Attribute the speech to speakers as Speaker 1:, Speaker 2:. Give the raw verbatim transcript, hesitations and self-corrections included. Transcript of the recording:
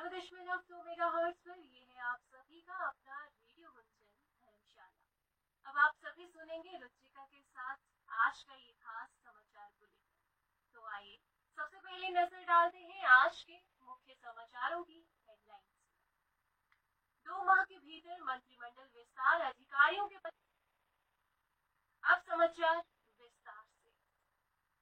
Speaker 1: दशमलव दो मेगाहर्ट्ज पर ये है आप सभी का अपना रेडियो गुंजन धर्मशाला। अब आप सभी सुनेंगे रुचिका के साथ आज का ये खास समाचार बुलेटिन। तो आइए सबसे पहले नजर डालते हैं आज के मुख्य समाचारों की हेडलाइंस पर। दो माह के भीतर मंत्रिमंडल विस्तार, अधिकारियों के पद। अब समाचार